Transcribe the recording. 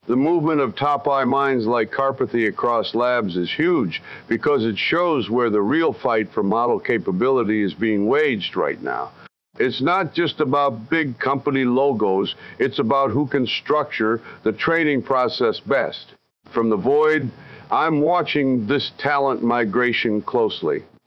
The movement of top-eye minds like Carpathy across labs is huge because it shows where the real fight for model capability is being waged right now. It's not just about big company logos, it's about who can structure the training process best. From the void, I'm watching this talent migration closely.